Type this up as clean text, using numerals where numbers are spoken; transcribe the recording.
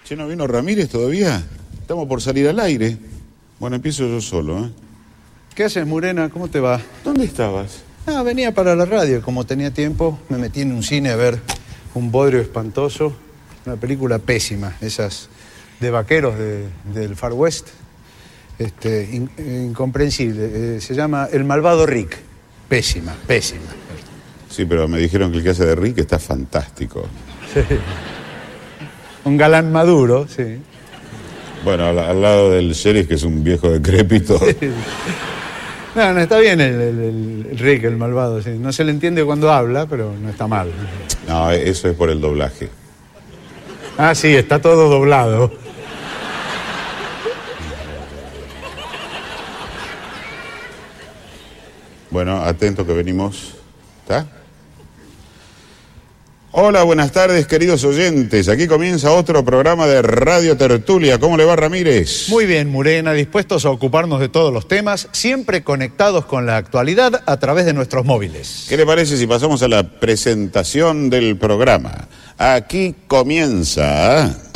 Che, ¿no vino Ramírez todavía? Estamos por salir al aire. Bueno, empiezo yo solo, ¿eh? ¿Qué haces, Murena? ¿Cómo te va? ¿Dónde estabas? Ah, venía para la radio. Como tenía tiempo, me metí en un cine a ver un bodrio espantoso. Una película pésima, esas de vaqueros del Far West. Incomprensible. Se llama El malvado Rick. Pésima, pésima. Sí, pero me dijeron que el que hace de Rick está fantástico. Sí. Un galán maduro, sí. Bueno, al lado del sheriff, que es un viejo decrépito. No, está bien el Rick, el malvado. Sí. No se le entiende cuando habla, pero no está mal. No, eso es por el doblaje. Ah, sí, está todo doblado. Bueno, atento que venimos. ¿Está? Hola, buenas tardes, queridos oyentes. Aquí comienza otro programa de Radio Tertulia. ¿Cómo le va, Ramírez? Muy bien, Murena, dispuestos a ocuparnos de todos los temas, siempre conectados con la actualidad a través de nuestros móviles. ¿Qué le parece si pasamos a la presentación del programa? Aquí comienza